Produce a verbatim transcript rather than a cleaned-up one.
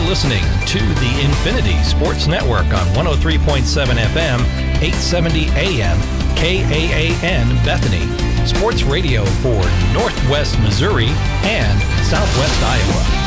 listening to the Infinity Sports Network on one oh three point seven F M, eight seventy A M, K A A N Bethany, sports radio for Northwest Missouri and Southwest Iowa.